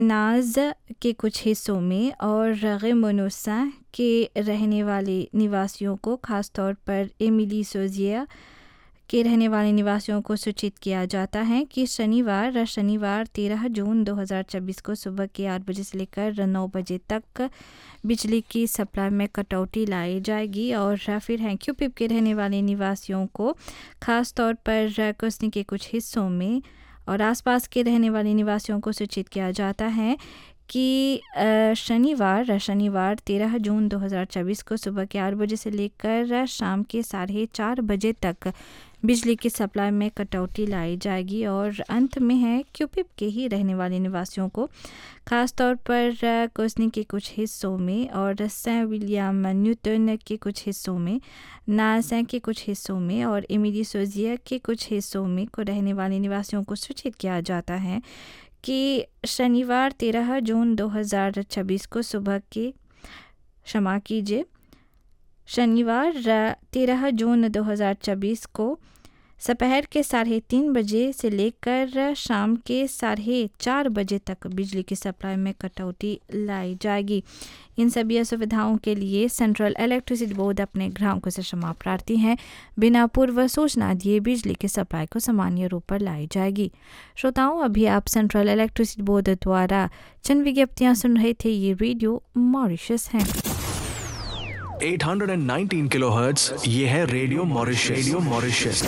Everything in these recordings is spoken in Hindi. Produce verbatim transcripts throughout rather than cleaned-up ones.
नाज के कुछ हिस्सों में और रेमोनोसा के रहने वाले निवासियों को, खास तौर पर एमिली सोजिया के रहने वाले निवासियों को सूचित किया जाता है कि शनिवार शनिवार तेरह जून दो हज़ार चौबीस को सुबह के आठ बजे से लेकर नौ बजे तक बिजली की सप्लाई में कटौती लाई जाएगी। और फिर हैं क्यूपिप के रहने वाले निवासियों को, खास तौर पर कुसनी के कुछ हिस्सों में और आसपास के रहने वाले निवासियों को सूचित किया जाता है कि शनिवार शनिवार तेरह जून दो हज़ार चौबीस को सुबह के आठ बजे से लेकर शाम के साढ़े चार बजे तक बिजली की सप्लाई में कटौती लाई जाएगी। और अंत में है क्यूपिप के ही रहने वाले निवासियों को, खास तौर पर कोसनी के कुछ हिस्सों में और सेंट विलियम न्यूटन के कुछ हिस्सों में, नासें के कुछ हिस्सों में और एमिली सोजिया के कुछ हिस्सों में को रहने वाले निवासियों को सूचित किया जाता है कि शनिवार तेरह जून दो हज़ार चौबीस को सुबह के क्षमा कीजिए शनिवार तेरह जून दो हज़ार चौबीस को दोपहर के साढ़े तीन बजे से लेकर शाम के साढ़े चार बजे तक बिजली की सप्लाई में कटौती लाई जाएगी। इन सभी असुविधाओं के लिए सेंट्रल इलेक्ट्रिसिटी बोर्ड अपने ग्राहकों से क्षमा प्रार्थी हैं। बिना पूर्व सूचना दिए बिजली की सप्लाई को सामान्य रूप पर लाई जाएगी। श्रोताओं, अभी आप सेंट्रल इलेक्ट्रिसिटी बोर्ड द्वारा चंद विज्ञप्तियाँ सुन रहे थे। ये रेडियो मॉरिशस है। आठ सौ उन्नीस किलोहर्ट्ज़, ये है रेडियो मॉरिशस। Radio Mauritius.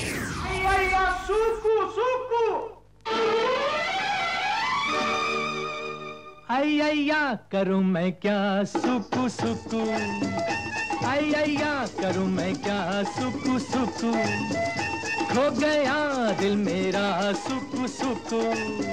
आई अय्या करूं मैं क्या सुकु सुकु, आई अय्या करूं मैं क्या सुकु सुकु, खो गया दिल मेरा सुकु सुकु।